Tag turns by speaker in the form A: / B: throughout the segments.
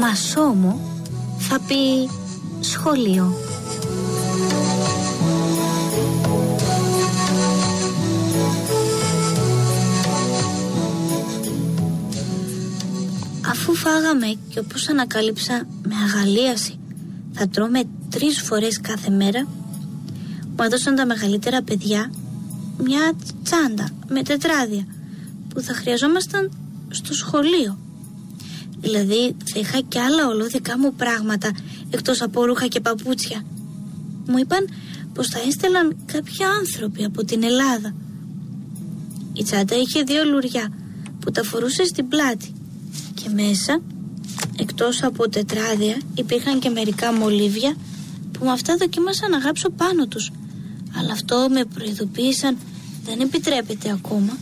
A: Μασόμο θα πει σχολείο. Αφού φάγαμε και όπως ανακάλυψα με αγαλίαση θα τρώμε 3 φορές κάθε μέρα, μου έδωσαν τα μεγαλύτερα παιδιά μια τσάντα με τετράδια που θα χρειαζόμασταν στο σχολείο. Δηλαδή θα είχα και άλλα ολόδικα μου πράγματα εκτός από ρούχα και παπούτσια. Μου είπαν πως θα έστελαν κάποιοι άνθρωποι από την Ελλάδα. Η τσάντα είχε 2 λουριά που τα φορούσε στην πλάτη και μέσα, εκτός από τετράδια, υπήρχαν και μερικά μολύβια που με αυτά δοκίμασα να γράψω πάνω τους. Αλλά αυτό με προειδοποίησαν δεν επιτρέπεται ακόμα.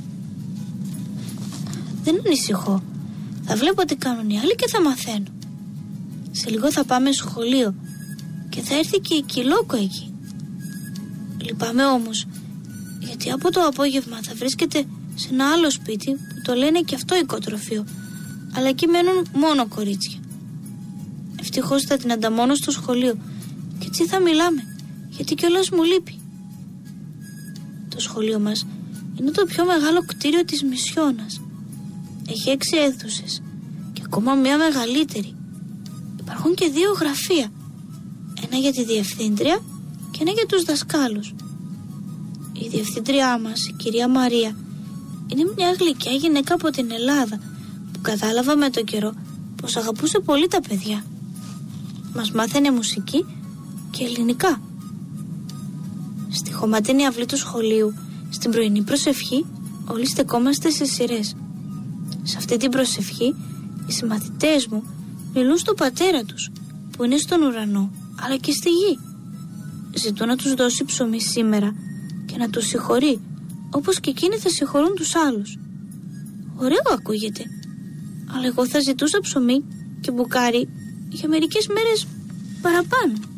A: Δεν ανησυχώ. Θα βλέπω τι κάνουν οι άλλοι και θα μαθαίνω. Σε λίγο θα πάμε σχολείο και θα έρθει και η Κιλόκο εκεί. Λυπάμαι όμως, γιατί από το απόγευμα θα βρίσκεται σε ένα άλλο σπίτι που το λένε και αυτό οικοτροφείο, αλλά εκεί μένουν μόνο κορίτσια. Ευτυχώς θα την ανταμώνω στο σχολείο και έτσι θα μιλάμε, γιατί κιόλας μου λείπει. Το σχολείο μας είναι το πιο μεγάλο κτίριο της Μισιώνας. Έχει 6 αίθουσες και ακόμα μια μεγαλύτερη. Υπάρχουν και 2 γραφεία. Ένα για τη διευθύντρια και ένα για τους δασκάλους. Η διευθύντριά μας, η κυρία Μαρία, είναι μια γλυκιά γυναίκα από την Ελλάδα που κατάλαβα με τον καιρό πως αγαπούσε πολύ τα παιδιά. Μας μάθαινε μουσική και ελληνικά. Στη χωματένη αυλή του σχολείου, στην πρωινή προσευχή, όλοι στεκόμαστε σε σειρές. Σε αυτή την προσευχή, οι συμμαθητές μου μιλούν στον πατέρα τους, που είναι στον ουρανό, αλλά και στη γη. Ζητούν να τους δώσει ψωμί σήμερα και να τους συγχωρεί, όπως και εκείνοι θα συγχωρούν τους άλλους. Ωραίο ακούγεται, αλλά εγώ θα ζητούσα ψωμί και μπουκάρι για μερικές μέρες παραπάνω.